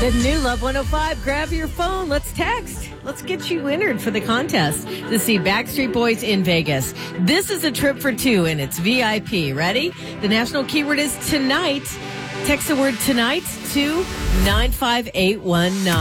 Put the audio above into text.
The new Love 105. Grab your phone. Let's text. Let's get you entered for the contest to see Backstreet Boys in Vegas. This is a trip for two, and it's VIP. Ready? The national keyword is tonight. Text the word tonight to 95819.